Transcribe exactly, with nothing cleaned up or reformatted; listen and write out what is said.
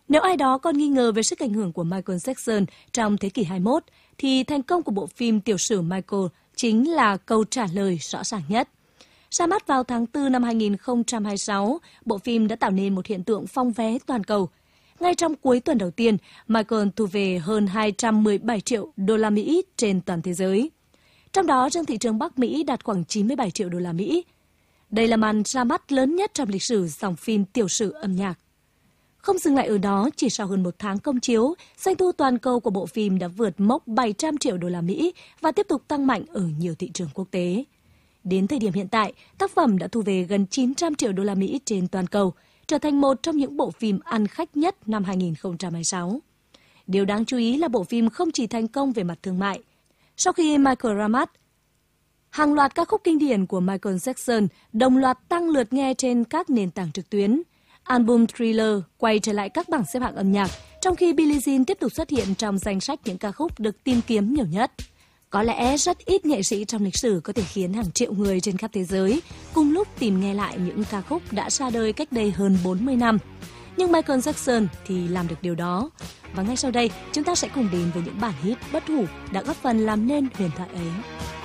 Nếu ai đó còn nghi ngờ về sức ảnh hưởng của Michael Jackson trong thế kỷ hai mươi mốt, thì thành công của bộ phim tiểu sử Michael chính là câu trả lời rõ ràng nhất. Ra mắt vào tháng tư năm hai nghìn không trăm hai mươi sáu, bộ phim đã tạo nên một hiện tượng phong vé toàn cầu. Ngay trong cuối tuần đầu tiên, Michael thu về hơn hai trăm mười bảy triệu đô la Mỹ trên toàn thế giới. Trong đó, riêng thị trường Bắc Mỹ đạt khoảng chín mươi bảy triệu đô la Mỹ. Đây là màn ra mắt lớn nhất trong lịch sử dòng phim tiểu sử âm nhạc. Không dừng lại ở đó, chỉ sau hơn một tháng công chiếu, doanh thu toàn cầu của bộ phim đã vượt mốc bảy trăm triệu đô la Mỹ và tiếp tục tăng mạnh ở nhiều thị trường quốc tế. Đến thời điểm hiện tại, tác phẩm đã thu về gần chín trăm triệu đô la Mỹ trên toàn cầu, trở thành một trong những bộ phim ăn khách nhất năm hai nghìn không trăm hai mươi sáu. Điều đáng chú ý là bộ phim không chỉ thành công về mặt thương mại. Sau khi Michael ra mắt, hàng loạt ca khúc kinh điển của Michael Jackson đồng loạt tăng lượt nghe trên các nền tảng trực tuyến. Album Thriller quay trở lại các bảng xếp hạng âm nhạc, trong khi Billie Jean tiếp tục xuất hiện trong danh sách những ca khúc được tìm kiếm nhiều nhất. Có lẽ rất ít nghệ sĩ trong lịch sử có thể khiến hàng triệu người trên khắp thế giới cùng lúc tìm nghe lại những ca khúc đã ra đời cách đây hơn bốn mươi năm. Nhưng Michael Jackson thì làm được điều đó. Và ngay sau đây, chúng ta sẽ cùng đến với những bản hit bất hủ đã góp phần làm nên huyền thoại ấy.